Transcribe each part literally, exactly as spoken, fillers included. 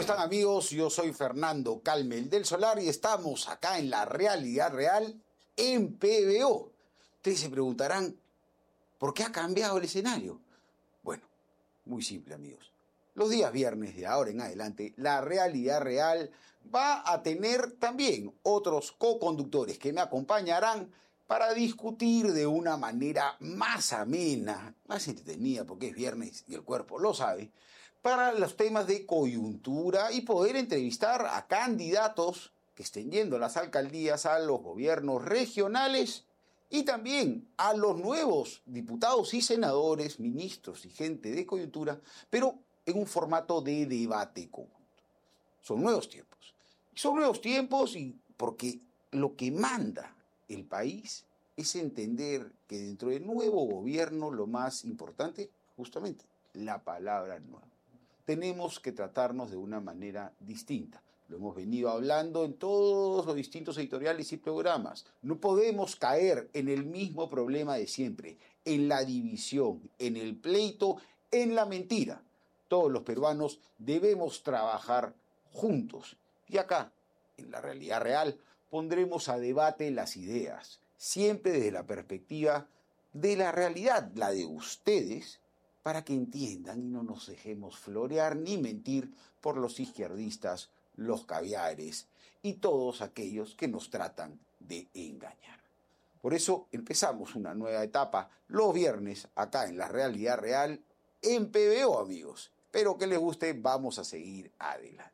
¿Cómo están, amigos? Yo soy Fernando Calmel del Solar y estamos acá en la Realidad Real en P B O. Ustedes se preguntarán, ¿por qué ha cambiado el escenario? Bueno, muy simple, amigos. Los días viernes de ahora en adelante, la Realidad Real va a tener también otros co-conductores que me acompañarán para discutir de una manera más amena, más entretenida, porque es viernes y el cuerpo lo sabe, para los temas de coyuntura y poder entrevistar a candidatos que estén yendo a las alcaldías, a los gobiernos regionales y también a los nuevos diputados y senadores, ministros y gente de coyuntura, pero en un formato de debate conjunto. Son nuevos tiempos. Son nuevos tiempos y porque lo que manda el país es entender que dentro del nuevo gobierno lo más importante, justamente, la palabra nueva. Tenemos que tratarnos de una manera distinta. Lo hemos venido hablando en todos los distintos editoriales y programas. No podemos caer en el mismo problema de siempre, en la división, en el pleito, en la mentira. Todos los peruanos debemos trabajar juntos. Y acá, en la Realidad Real, pondremos a debate las ideas, siempre desde la perspectiva de la realidad, la de ustedes, para que entiendan y no nos dejemos florear ni mentir por los izquierdistas, los caviares y todos aquellos que nos tratan de engañar. Por eso empezamos una nueva etapa los viernes acá en la Realidad Real en P B O, amigos. Espero que les guste, vamos a seguir adelante.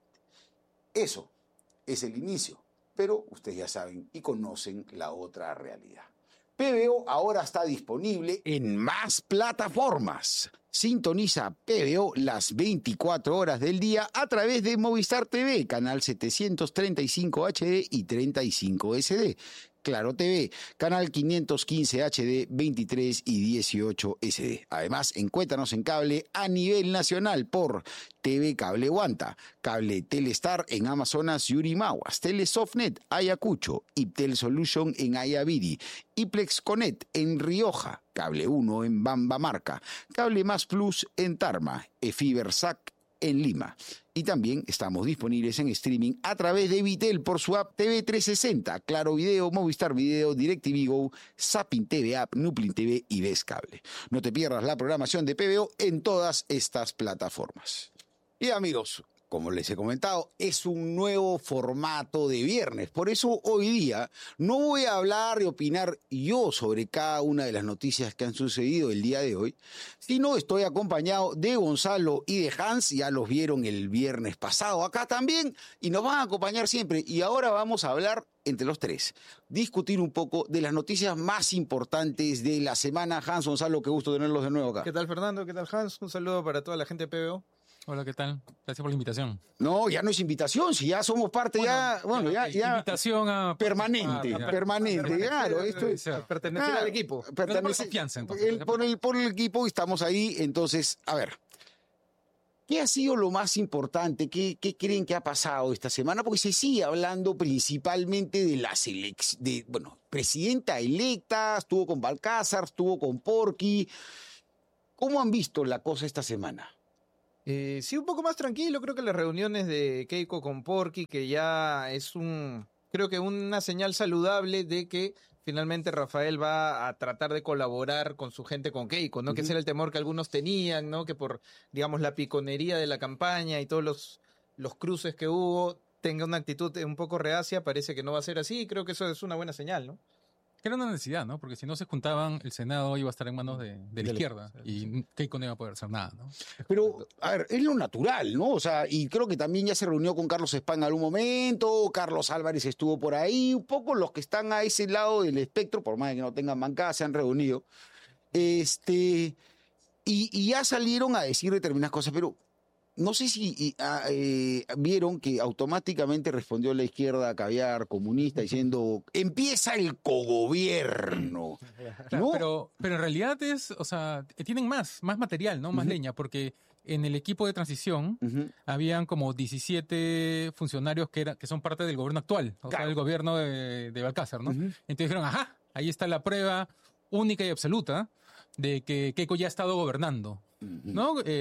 Eso es el inicio, pero ustedes ya saben y conocen la otra realidad. P B O ahora está disponible en más plataformas. Sintoniza P B O las veinticuatro horas del día a través de Movistar T V, canal setecientos treinta y cinco H D y treinta y cinco S D. Claro T V, canal quinientos quince H D, veintitrés y dieciocho S D. Además, encuéntranos en cable a nivel nacional por T V Cable Huanta, Cable Telestar en Amazonas y Urimaguas, Telesofnet Ayacucho, Iptel Solution en Ayaviri, Iplex Connect en Rioja, Cable uno en Bambamarca, Cable Más Plus en Tarma, Efibersac en Lima. Y también estamos disponibles en streaming a través de Vitel por su app T V trescientos sesenta, Claro Video, Movistar Video, DirecTV Go, Zapping T V App, Nuplin T V y Ves Cable. No te pierdas la programación de P B O en todas estas plataformas. Y amigos, como les he comentado, es un nuevo formato de viernes. Por eso hoy día no voy a hablar y opinar yo sobre cada una de las noticias que han sucedido el día de hoy, sino estoy acompañado de Gonzalo y de Hans. Ya los vieron el viernes pasado acá también y nos van a acompañar siempre. Y ahora vamos a hablar entre los tres, discutir un poco de las noticias más importantes de la semana. Hans, Gonzalo, qué gusto tenerlos de nuevo acá. ¿Qué tal, Fernando? ¿Qué tal, Hans? Un saludo para toda la gente de P B O. Hola, ¿qué tal? Gracias por la invitación. No, ya no es invitación, si ya somos parte bueno, ya, bueno, ya, ya invitación a permanente, a, a, permanente, permanente, claro, esto es pertenecer ah, al equipo, pertenecer confianza, entonces, el, por el por el equipo estamos ahí, entonces, a ver. ¿Qué ha sido lo más importante? ¿Qué, qué creen que ha pasado esta semana? Porque se sigue hablando principalmente de las elecciones, de, bueno, presidenta electa, estuvo con Balcázar, estuvo con Porky. ¿Cómo han visto la cosa esta semana? Eh, sí, un poco más tranquilo. Creo que las reuniones de Keiko con Porky, que ya es un, creo que una señal saludable de que finalmente Rafael va a tratar de colaborar con su gente, con Keiko, ¿no? Uh-huh. Que ese era el temor que algunos tenían, ¿no? Que por, digamos, la piconería de la campaña y todos los, los cruces que hubo, tenga una actitud un poco reacia. Parece que no va a ser así. Creo que eso es una buena señal, ¿no? Que era una necesidad, ¿no? Porque si no se juntaban, el Senado iba a estar en manos de, de la de izquierda la, y sí. Keiko no iba a poder hacer nada, ¿no? Pero, a ver, es lo natural, ¿no? O sea, y creo que también ya se reunió con Carlos Spahn en algún momento, Carlos Álvarez estuvo por ahí, un poco los que están a ese lado del espectro, por más que no tengan bancada, se han reunido. Este, y, y ya salieron a decir determinadas cosas, pero no sé si eh, vieron que automáticamente respondió la izquierda caviar comunista diciendo empieza el cogobierno, ¿no? Pero, pero en realidad es, o sea, tienen más, más material, ¿no? Más uh-huh. leña, porque en el equipo de transición uh-huh. habían como diecisiete funcionarios que, era, que son parte del gobierno actual, o claro. sea, del gobierno de, de Balcázar, ¿no? Uh-huh. Entonces dijeron, ajá, ahí está la prueba única y absoluta de que Keiko ya ha estado gobernando, ¿no? Eh,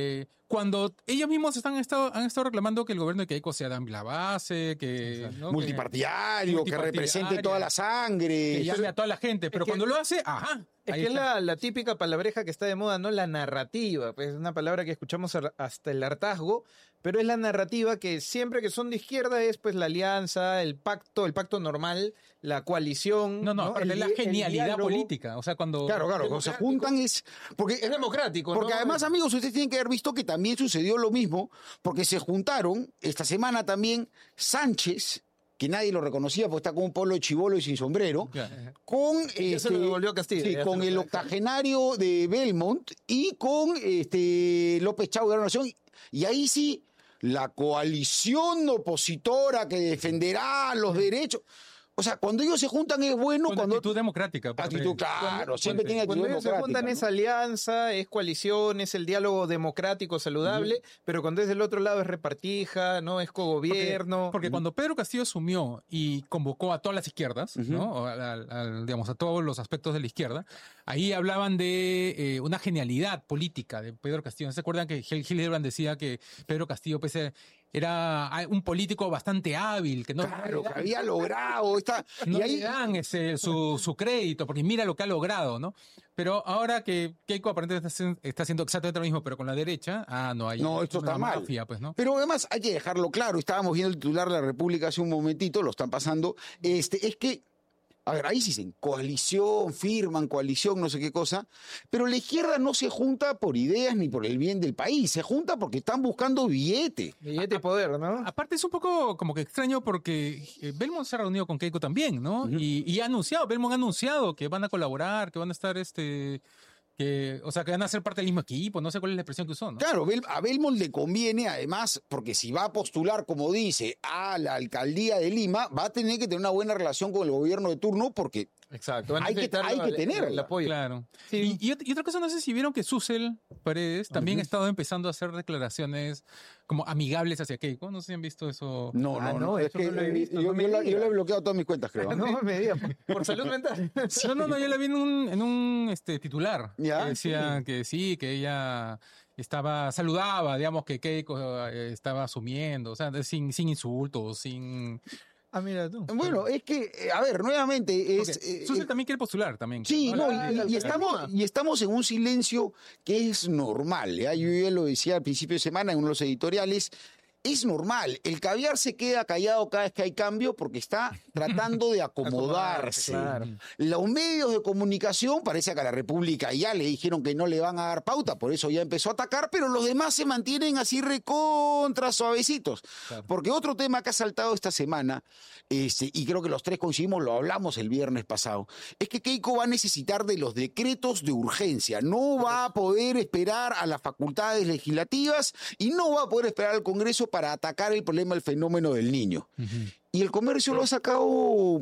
cuando ellos mismos están, estado, han estado reclamando que el gobierno de Keiko sea la base, que, ¿no? multipartidario, que, que represente toda la sangre. Que llame a toda la gente, pero es que, cuando lo hace, ajá. Es que es la, la típica palabreja que está de moda, ¿no? La narrativa. Pues es una palabra que escuchamos hasta el hartazgo, pero es la narrativa que siempre que son de izquierda es pues la alianza, el pacto, el pacto normal, la coalición. No, no, ¿no? el, el, la genialidad política. O sea, cuando. Claro, claro, cuando se juntan es. Porque, es democrático, Porque ¿no? además, amigos, ustedes tienen que haber visto que también sucedió lo mismo, porque se juntaron esta semana también Sánchez, que nadie lo reconocía porque está con un polo chibolo y sin sombrero, Claro. con, este, se lo devolvió a Castillo, sí, con el octogenario de Belmont y con este López Chau de la Nación. Y ahí sí, la coalición opositora que defenderá los derechos. O sea, cuando ellos se juntan es bueno. Con cuando actitud democrática. Actitud, claro, cuando, siempre tiene actitud cuando ellos democrática. se juntan ¿no? es alianza, es coalición, es el diálogo democrático saludable, uh-huh. pero cuando es del otro lado es repartija, no es cogobierno. Porque, porque uh-huh. cuando Pedro Castillo asumió y convocó a todas las izquierdas, uh-huh. ¿no? A, a, a, digamos, a todos los aspectos de la izquierda, ahí hablaban de eh, una genialidad política de Pedro Castillo. ¿No se acuerdan que Hildebrand decía que Pedro Castillo pese era un político bastante hábil, que no claro, que había logrado esta, no y ahí le dan ese, su, su crédito, porque mira lo que ha logrado, ¿no? Pero ahora que Keiko aparentemente está, está haciendo exactamente lo mismo, pero con la derecha, ah, no hay. No, esto está mal. Mafia, pues, ¿no? Pero además hay que dejarlo claro, estábamos viendo el titular de La República hace un momentito, lo están pasando, este, es que a ver, ahí sí dicen coalición, firman coalición, no sé qué cosa, pero la izquierda no se junta por ideas ni por el bien del país, se junta porque están buscando billete. Billete y poder, ¿no? Aparte es un poco como que extraño porque Belmont se ha reunido con Keiko también, ¿no? Uh-huh. Y, y ha anunciado, Belmont ha anunciado que van a colaborar, que van a estar este... Que, o sea, que van a ser parte del mismo equipo, no sé cuál es la expresión que usó, ¿no? Claro, a Belmont le conviene además, porque si va a postular, como dice, a la alcaldía de Lima, va a tener que tener una buena relación con el gobierno de turno, porque exacto, hay que, hay que tener el apoyo. Claro. Sí. Y, y, y otra cosa, no sé si vieron que Susel Paredes también uh-huh. ha estado empezando a hacer declaraciones como amigables hacia Keiko. No sé si han visto eso. No, ah, no, no, es que no he visto, yo, no yo, la, yo le he bloqueado todas mis cuentas, creo. No, no me digas, por, por salud mental. No, no, no, yo la vi en un, en un este, titular. ¿Ya? Que decía sí. que sí, que ella estaba, saludaba, digamos, que Keiko estaba asumiendo, o sea, sin, sin insultos, sin... Ah, mira tú. Bueno, es que, a ver, nuevamente es... Okay. Susel eh, también quiere postular también. Sí, no, y, y, estamos, y estamos en un silencio que es normal. ¿eh? Yo ya lo decía al principio de semana en uno de los editoriales. Es normal. El caviar se queda callado cada vez que hay cambio porque está tratando de acomodarse. Claro. Los medios de comunicación, parece que a la República ya le dijeron que no le van a dar pauta, por eso ya empezó a atacar, pero los demás se mantienen así recontra suavecitos. Claro. Porque otro tema que ha saltado esta semana, este, y creo que los tres coincidimos, lo hablamos el viernes pasado, es que Keiko va a necesitar de los decretos de urgencia. No va a poder esperar a las facultades legislativas y no va a poder esperar al Congreso para atacar el problema del fenómeno del niño. Uh-huh. Y el comercio lo ha sacado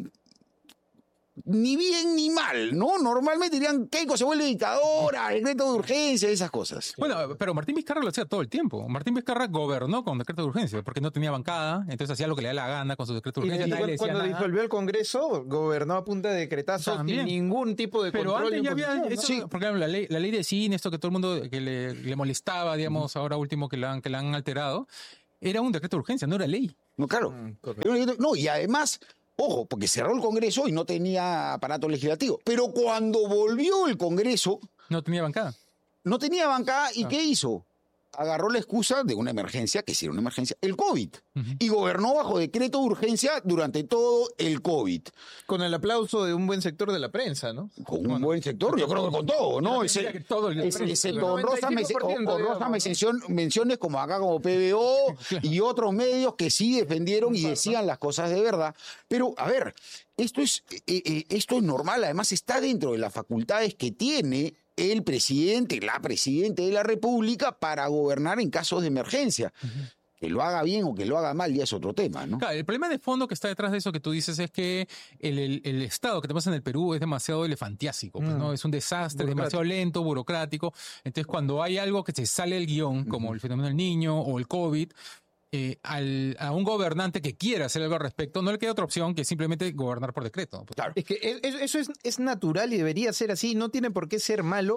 ni bien ni mal, ¿no? Normalmente dirían, Keiko se vuelve dictadora, decreto de urgencia, esas cosas. Bueno, pero Martín Vizcarra lo hacía todo el tiempo. Martín Vizcarra gobernó con decreto de urgencia, porque no tenía bancada, entonces hacía lo que le da la gana con su decreto de urgencia. Y, y cuando nada. disolvió el Congreso, gobernó a punta de decretazos sin ningún tipo de pero control. Pero antes ya había, ¿no? eso, sí. Por ejemplo, la ley, la ley de cine, esto que todo el mundo que le, le molestaba, digamos, uh-huh. ahora último que la, han, que la han alterado, era un decreto de urgencia, no era ley. No, claro. Mm, no, y además, ojo, porque cerró el Congreso y no tenía aparato legislativo. Pero cuando volvió el Congreso... No tenía bancada. No tenía bancada. ¿Y ah. qué hizo? Agarró la excusa de una emergencia, que sí era una emergencia, el COVID. Uh-huh. Y gobernó bajo decreto de urgencia durante todo el COVID. Con el aplauso de un buen sector de la prensa, ¿no? Con un bueno, buen sector, yo creo que con todo, ¿no? Ese, todo el ese, ese con Rosa menciones, menciones como acá, como P B O y otros medios que sí defendieron y decían las cosas de verdad. Pero, a ver, esto es, eh, eh, esto es normal, además está dentro de las facultades que tiene el presidente, la presidenta de la República para gobernar en casos de emergencia. Uh-huh. Que lo haga bien o que lo haga mal ya es otro tema, ¿no? Claro, el problema de fondo que está detrás de eso que tú dices es que el, el, el Estado que tenemos en el Perú es demasiado elefantiásico, pues, mm. ¿no? Es un desastre, demasiado lento, burocrático. Entonces, cuando hay algo que se sale del guión, como uh-huh. el fenómeno del niño o el COVID, Eh, al, a un gobernante que quiera hacer algo al respecto, no le queda otra opción que simplemente gobernar por decreto. Claro. Es que eso es, es natural y debería ser así, no tiene por qué ser malo,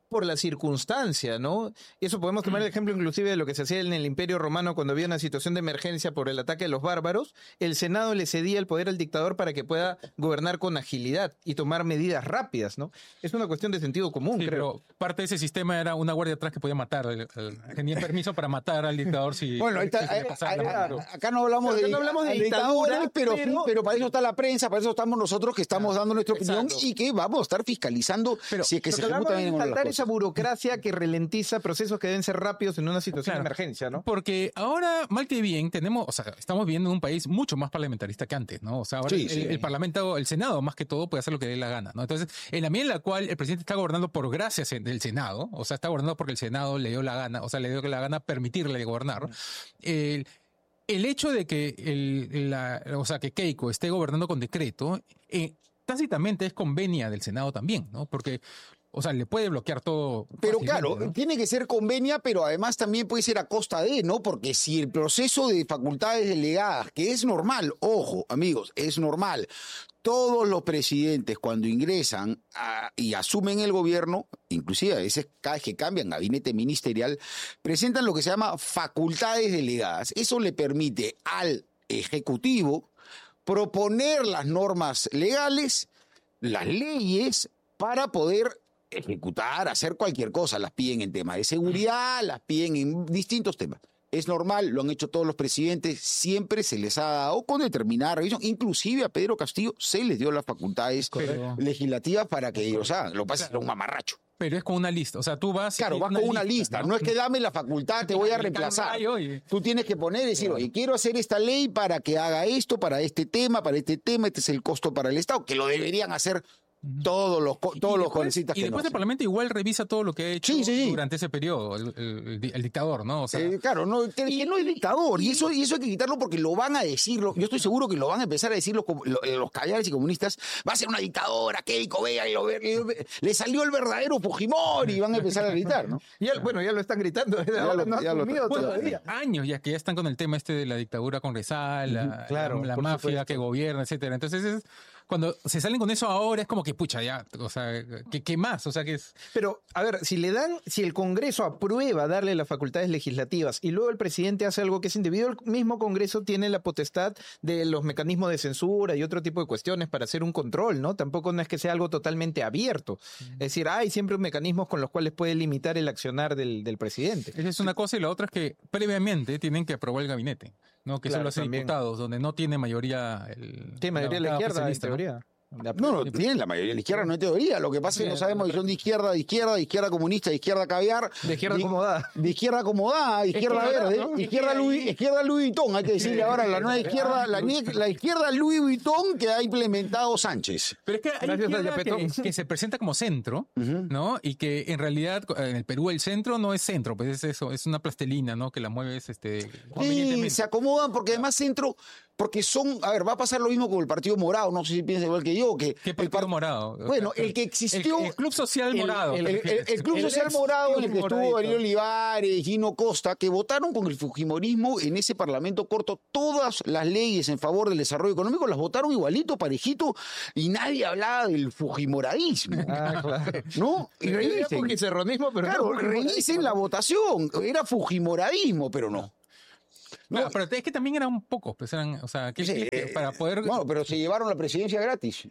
por la circunstancia, ¿no? Y eso podemos tomar el ejemplo inclusive de lo que se hacía en el Imperio Romano cuando había una situación de emergencia por el ataque de los bárbaros. El Senado le cedía el poder al dictador para que pueda gobernar con agilidad y tomar medidas rápidas, ¿no? Es una cuestión de sentido común, Sí, creo. pero parte de ese sistema era una guardia atrás que podía matar. El, el, tenía permiso para matar al dictador si... Bueno, ahorita, si le pasaba la mano. acá no hablamos Acá de, no hablamos de dictadores, dictadura, pero, pero- sí, pero para eso está la prensa, para eso estamos nosotros que estamos dando nuestra opinión Exacto. y que vamos a estar fiscalizando Pero- si es que Lo se que hablamos ejecutan es bien o no las saltar esa cosas. burocracia que ralentiza procesos que deben ser rápidos en una situación Claro. de emergencia, ¿no? Porque ahora, mal que bien, tenemos, o sea, estamos viviendo en un país mucho más parlamentarista que antes, ¿no? O sea, ahora Sí, el, sí. el Parlamento, el Senado, más que todo, puede hacer lo que le dé la gana, ¿no? Entonces, en la medida en la cual el presidente está gobernando por gracias del Senado, o sea, está gobernando porque el Senado le dio la gana, o sea, le dio la gana permitirle gobernar, el, el hecho de que, el, la, o sea, que Keiko esté gobernando con decreto, eh, tácitamente es convenia del Senado también, ¿no? Porque, o sea, le puede bloquear todo. Pero fácilmente, claro, ¿no? tiene que ser convenia, pero además también puede ser a costa de, ¿no? Porque si el proceso de facultades delegadas, que es normal, ojo, amigos, es normal, todos los presidentes cuando ingresan a- y asumen el gobierno, inclusive a veces cada vez que cambian gabinete ministerial, presentan lo que se llama facultades delegadas. Eso le permite al Ejecutivo proponer las normas legales, las leyes, para poder ejecutar, hacer cualquier cosa. Las piden en temas de seguridad, las piden en distintos temas. Es normal, lo han hecho todos los presidentes, siempre se les ha dado con determinada revisión. Inclusive a Pedro Castillo se les dio las facultades Correcto. legislativas para que ellos hagan. Lo que pasa es que era un mamarracho. Pero es con una lista, o sea, tú vas... y Claro, tienes vas con una lista. No es que dame la facultad, te voy a reemplazar. Ay, oye. Tú tienes que poner y decir, oye, quiero hacer esta ley para que haga esto, para este tema, para este tema, este es el costo para el Estado, que lo deberían hacer todos los, co- todos Y los después- congresistas Y que después no el Parlamento igual revisa todo lo que ha hecho Sí, sí, sí. durante ese periodo, el, el- el- el dictador, ¿no? O sea, Eh, claro, no, que, que no es dictador, y eso, y eso hay que quitarlo porque lo van a decirlo. Yo estoy seguro que lo van a empezar a decir los, com- lo- los callares y comunistas. Va a ser una dictadora, Keiko, vea, y lo ve- y lo ve- le salió el verdadero Fujimori, y van a empezar a gritar, ¿no? Ya, bueno, ya lo están gritando. Ahora lo- no ha ya lo- asumido bueno, todavía. años ya que ya están con el tema este de la dictadura congresal, la, claro, la, la por mafia supuesto. que gobierna, etcétera. Entonces, es, cuando se salen con eso ahora es como que, pucha, ya, o sea, ¿qué, qué más? O sea, que es... Pero, a ver, si le dan, si el Congreso aprueba darle las facultades legislativas y luego el presidente hace algo que es indebido, el mismo Congreso tiene la potestad de los mecanismos de censura y otro tipo de cuestiones para hacer un control, ¿no? Tampoco no es que sea algo totalmente abierto. Es decir, hay siempre mecanismos con los cuales puede limitar el accionar del, del presidente. Esa es una cosa y la otra es que previamente tienen que aprobar el gabinete, ¿no? Que Claro, son los también. diputados, donde no tiene mayoría el... Sí, mayoría de la bancada izquierda, en oficialista, ¿no? teoría. La- No, no, tienen la mayoría de la izquierda, no es teoría. Lo que pasa es que no sabemos si son de izquierda, de izquierda, de izquierda comunista, de izquierda caviar. De izquierda acomodada. De izquierda acomodada, izquierda que, verde, ¿no? izquierda Es que Louis, ahí- izquierda Louis Vuitton, hay que decirle ahora la nueva izquierda, la, nie- la izquierda Louis Vuitton que ha implementado Sánchez. Pero es que hay Gracias a izquierda Yapeto. que, que se presenta como centro, ¿no? Y que en realidad en el Perú el centro no es centro, pues es eso, es una plastelina, ¿no? Que la mueves este, Sí, convenientemente. se acomodan porque además centro, porque son, a ver, va a pasar lo mismo con el Partido Morado, no sé si piensa igual que yo, que ¿Qué el partido par- morado? Bueno, el que existió- El, el Club Social el- Morado. el- El, el- el Club El Social ex Morado en el que Club estuvo Moradito. Daniel Olivares, Gino Costa, que votaron con el fujimorismo en ese parlamento corto todas las leyes en favor del desarrollo económico, las votaron igualito, parejito, y nadie hablaba del fujimoradismo. Ah, claro. ¿No? Y Era revisen. fujimorrismo, pero Claro, no revisen la votación. Era fujimoradismo, pero no. Claro, pero es que también eran pocos, pues eran, o sea, que, Sí, que para poder... Bueno, pero se llevaron la presidencia gratis.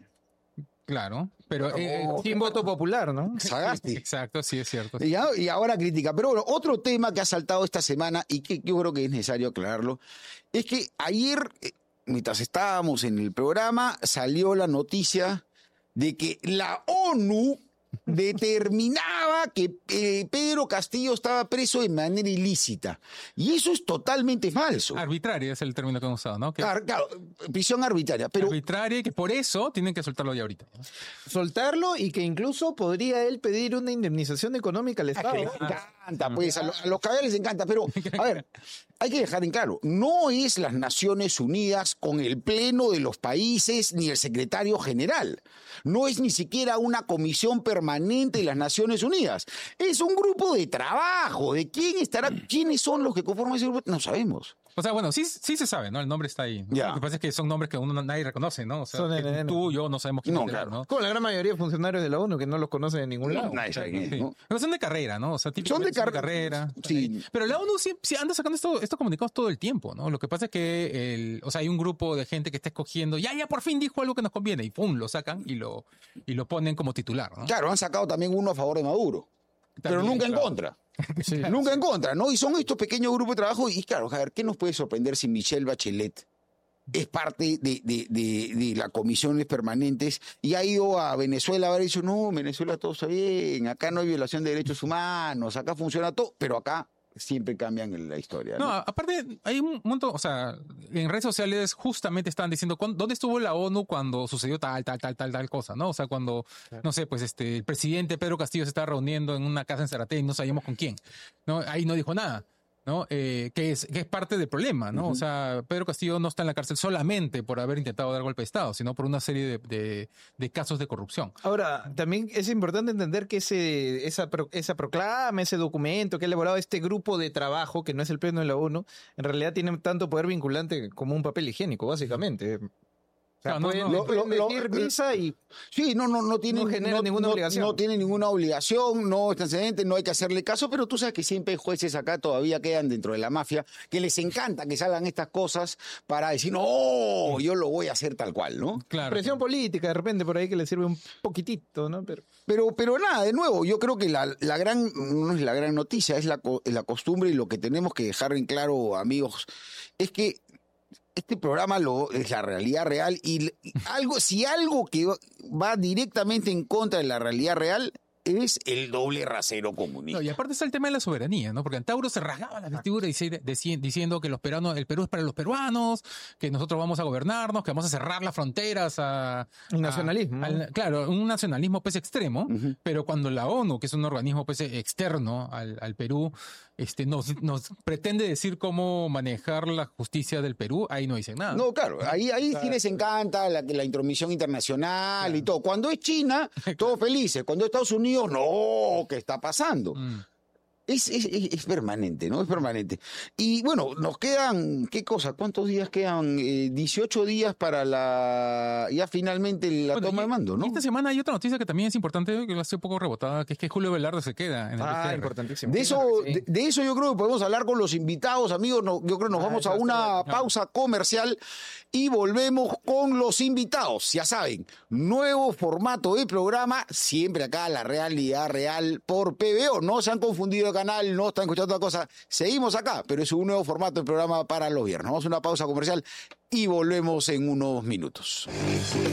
Claro, pero... eh, sin voto popular, ¿no? Sagasti. exacto, sí es cierto. Y, a- y ahora crítica. Pero bueno, otro tema que ha saltado esta semana y que yo creo que es necesario aclararlo, es que ayer, eh, mientras estábamos en el programa, salió la noticia de que la ONU determinaba que eh, Pedro Castillo estaba preso de manera ilícita. Y eso es totalmente falso. Arbitraria es el término que hemos usado, ¿no? Que Claro, claro, prisión arbitraria. Pero arbitraria y que por eso tienen que soltarlo ya ahorita. ¿no? Soltarlo y que incluso podría él pedir una indemnización económica al a Estado. que les encanta, pues, a, lo- a los caballos les encanta. Pero, a ver, hay que dejar en claro, no es las Naciones Unidas con el pleno de los países ni el secretario general. No es ni siquiera una comisión permanente de las Naciones Unidas. Es un grupo de trabajo. ¿De quién estará? ¿Quiénes son los que conforman ese grupo? No sabemos. O sea, bueno, sí, sí se sabe, ¿no? El nombre está ahí, ¿no? Ya. Lo que pasa es que son nombres que uno nadie reconoce, ¿no? O sea, Son que N N. tú, yo no sabemos quién No, es, claro. ¿no? Como la gran mayoría de funcionarios de la ONU que no los conocen de ningún lado. Nadie sabe quién es, Sí. ¿no? Pero son de carrera, ¿no? O sea, Son de car- carrera. Sí. Pero la ONU sí, sí anda sacando esto- estos comunicados todo el tiempo, ¿no? Lo que pasa es que el, o sea, hay un grupo de gente que está escogiendo, ya, ya por fin dijo algo que nos conviene, y pum, lo sacan y lo, y lo ponen como titular, ¿no? Claro, han sacado también uno a favor de Maduro, pero También, nunca en claro. contra. Sí. Nunca en contra, ¿no? Y son estos pequeños grupos de trabajo. Y claro, a ver, ¿qué nos puede sorprender si Michelle Bachelet es parte de, de, de, de las comisiones permanentes y ha ido a Venezuela a haber dicho, no, Venezuela todo está bien, acá no hay violación de derechos humanos, acá funciona todo, pero acá siempre cambian la historia, ¿no? No, aparte, hay un montón, o sea, en redes sociales justamente estaban diciendo, ¿cuándo- ¿dónde estuvo la ONU cuando sucedió tal, tal, tal, tal, tal cosa, ¿no? O sea, cuando, no sé, pues este, el presidente Pedro Castillo se estaba reuniendo en una casa en Zárate y no sabíamos con quién, ¿no? Ahí no dijo nada, ¿no? Eh, que, es, que es parte del problema, ¿no? Ujú. O sea, Pedro Castillo no está en la cárcel solamente por haber intentado dar golpe de Estado, sino por una serie de, de, de casos de corrupción. Ahora, también es importante entender que ese, esa, pro- esa proclama, ese documento que ha elaborado este grupo de trabajo, que no es el pleno de la ONU, en realidad tiene tanto poder vinculante como un papel higiénico, básicamente. O sea, Claro, no, pueden, no. pueden Lo- lo- decir lo- misa y Sí, no, no, no tiene No genera ninguna obligación. No tiene ninguna obligación, no está antecedente, no hay que hacerle caso, pero tú sabes que siempre hay jueces acá todavía quedan dentro de la mafia que les encanta que salgan estas cosas para decir, no, yo lo voy a hacer tal cual, ¿no? Claro. presión política de repente por ahí que le sirve un poquitito, ¿no? Pero Pero, pero nada, de nuevo, yo creo que la, la gran, no es la gran noticia, es la, co- la costumbre y lo que tenemos que dejar en claro, amigos, es que este programa lo, es la realidad real y, l- y algo, si algo que va- va directamente en contra de la realidad real es el doble rasero comunista. No, y aparte está el tema de la soberanía, ¿no? Porque Antauro se rasgaba la vestidura y se- deci- diciendo que los peruanos, el Perú es para los peruanos, que nosotros vamos a gobernarnos, que vamos a cerrar las fronteras a... El a- nacionalismo. al- claro, un nacionalismo pues extremo, Ujú. pero cuando la ONU, que es un organismo pues externo al, al Perú, este, nos, nos pretende decir cómo manejar la justicia del Perú, ahí no dicen nada. No, claro, ahí, ahí sí les encanta la, la intromisión internacional y todo. Cuando es China, todos felices. Cuando es Estados Unidos, no, ¿qué está pasando? Mm. Es, es, es- es permanente, ¿no? Es permanente. Y bueno, nos quedan, ¿qué cosa? ¿Cuántos días quedan? Eh, dieciocho días para la ya finalmente la Bueno, toma y- de mando, ¿no? y esta semana hay otra noticia que también es importante, que la estoy un poco rebotada, que es que Julio Velarde se queda en el Ah, P G R. importantísimo. De eso, Sí. de, de eso yo creo que podemos hablar con los invitados, amigos. No, yo creo que nos Ah, vamos eso a va a una estar bueno. pausa comercial y volvemos con los invitados. Ya saben, nuevo formato de programa, siempre acá la realidad real por P B O. No se han confundido de canal, no están escuchando otra cosa. Seguimos acá, pero es un nuevo formato de programa para los viernes. Vamos a una pausa comercial y volvemos en unos minutos.